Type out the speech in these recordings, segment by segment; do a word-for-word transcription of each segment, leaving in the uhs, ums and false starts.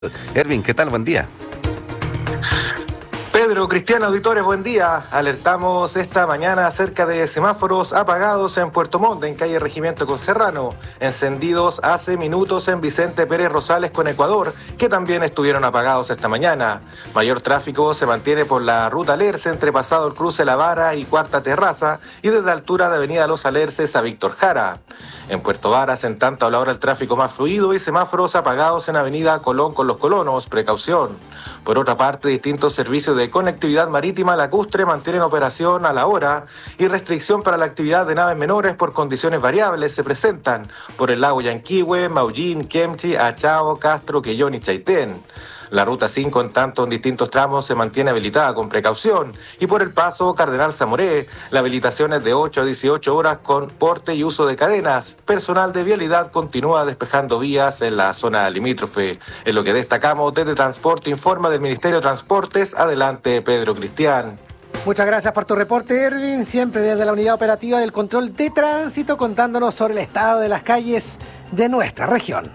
Erwin, ¿qué tal? Buen día. Pedro, Cristian, auditores, buen día. Alertamos esta mañana acerca de semáforos apagados en Puerto Montt, en calle Regimiento con Serrano, encendidos hace minutos en Vicente Pérez Rosales con Ecuador, que también estuvieron apagados esta mañana. Mayor tráfico se mantiene por la ruta Alerce, entre pasado el cruce La Vara y Cuarta Terraza, y desde la altura de avenida Los Alerces a Víctor Jara. En Puerto Varas, en tanto, a la hora el tráfico más fluido y semáforos apagados en avenida Colón con los Colonos, precaución. Por otra parte, distintos servicios de conectividad marítima lacustre mantienen operación a la hora y restricción para la actividad de naves menores por condiciones variables se presentan por el lago Yanquihue, Maullín, Kemchi, Achao, Castro, Quellón y Chaitén. La ruta cinco, en tanto, en distintos tramos se mantiene habilitada con precaución y por el paso Cardenal Zamoré, la habilitación es de ocho a dieciocho horas con porte y uso de cadenas. Personal de vialidad continúa despejando vías en la zona limítrofe. En lo que destacamos desde Transporte informa del Ministerio de Transportes. Adelante, Pedro Cristian. Muchas gracias por tu reporte, Erwin, siempre desde la Unidad Operativa del Control de Tránsito, contándonos sobre el estado de las calles de nuestra región.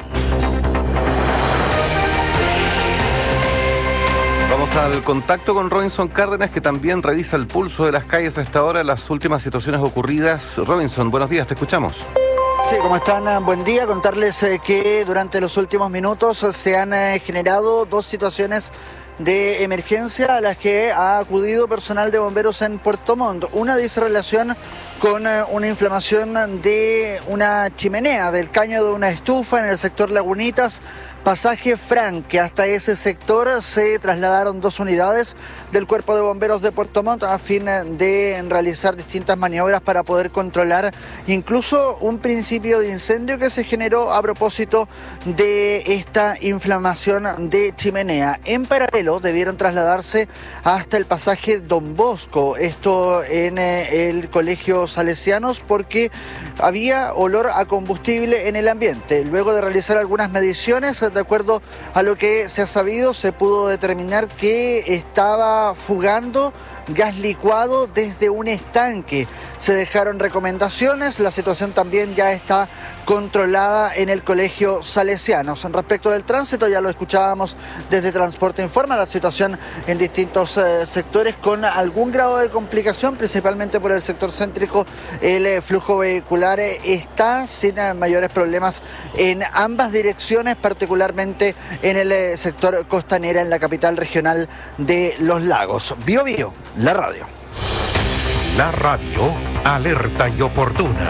Vamos al contacto con Robinson Cárdenas, que también revisa el pulso de las calles a esta hora, las últimas situaciones ocurridas. Robinson, buenos días, te escuchamos. Sí, ¿cómo están? Buen día. Contarles eh, que durante los últimos minutos se han eh, generado dos situaciones de emergencia a las que ha acudido personal de bomberos en Puerto Montt. Una dice relación con eh, una inflamación de una chimenea, del caño de una estufa en el sector Lagunitas, pasaje Frank, que hasta ese sector se trasladaron dos unidades del Cuerpo de Bomberos de Puerto Montt a fin de realizar distintas maniobras para poder controlar incluso un principio de incendio que se generó a propósito de esta inflamación de chimenea. En paralelo debieron trasladarse hasta el pasaje Don Bosco, esto en el Colegio Salesianos, porque había olor a combustible en el ambiente. Luego de realizar algunas mediciones, de acuerdo a lo que se ha sabido, se pudo determinar que estaba fugando gas licuado desde un estanque. Se dejaron recomendaciones, la situación también ya está controlada en el Colegio Salesianos. Respecto del tránsito, ya lo escuchábamos desde Transporte Informa, la situación en distintos eh, sectores con algún grado de complicación, principalmente por el sector céntrico. El eh, flujo vehicular eh, está sin eh, mayores problemas en ambas direcciones, particularmente en el eh, sector costanera, en la capital regional de Los Lagos. Bio Bio, la radio. La radio, alerta y oportuna.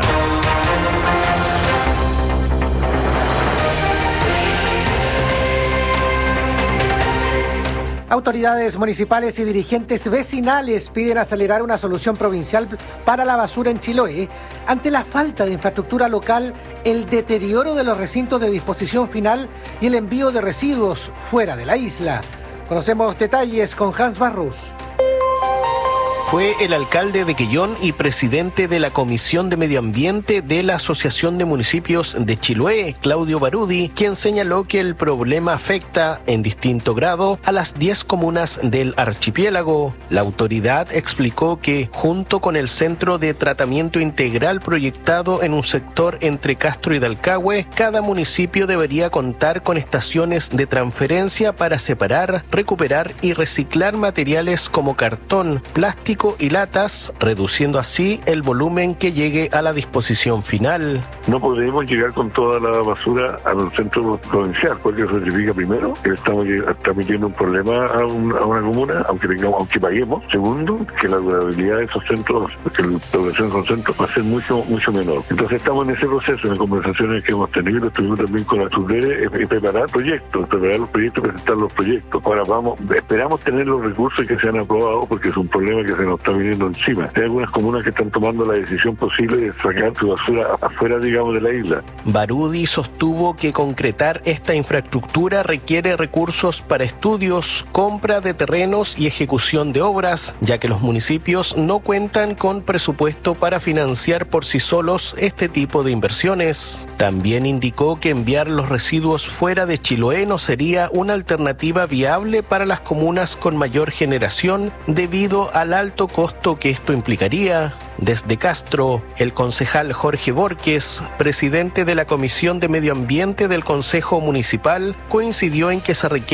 Autoridades municipales y dirigentes vecinales piden acelerar una solución provincial para la basura en Chiloé ante la falta de infraestructura local, el deterioro de los recintos de disposición final y el envío de residuos fuera de la isla. Conocemos detalles con Hans Barrus. Fue el alcalde de Quellón y presidente de la Comisión de Medio Ambiente de la Asociación de Municipios de Chiloé, Claudio Barudi, quien señaló que el problema afecta en distinto grado a las diez comunas del archipiélago. La autoridad explicó que, junto con el centro de tratamiento integral proyectado en un sector entre Castro y Dalcahue, cada municipio debería contar con estaciones de transferencia para separar, recuperar y reciclar materiales como cartón, plástico y latas, reduciendo así el volumen que llegue a la disposición final. No podemos llegar con toda la basura al centro provincial, porque eso significa, primero, que estamos transmitiendo un problema a, un, a una comuna, aunque tengamos, aunque paguemos. Segundo, que la durabilidad de esos centros, que la población de esos centros va a ser mucho, mucho menor. Entonces estamos en ese proceso, en las conversaciones que hemos tenido, estuvimos también con la SUDERE, es preparar proyectos, preparar los proyectos, presentar los proyectos. Ahora vamos, esperamos tener los recursos que se han aprobado, porque es un problema que se nos está viniendo encima. Hay algunas comunas que están tomando la decisión posible de sacar su basura afuera, digamos, de la isla. Barudi sostuvo que concretar esta infraestructura requiere recursos para estudios, compra de terrenos y ejecución de obras, ya que los municipios no cuentan con presupuesto para financiar por sí solos este tipo de inversiones. También indicó que enviar los residuos fuera de Chiloé no sería una alternativa viable para las comunas con mayor generación debido al alto alto costo que esto implicaría. Desde Castro, el concejal Jorge Borges, presidente de la Comisión de Medio Ambiente del Consejo Municipal, coincidió en que se requiere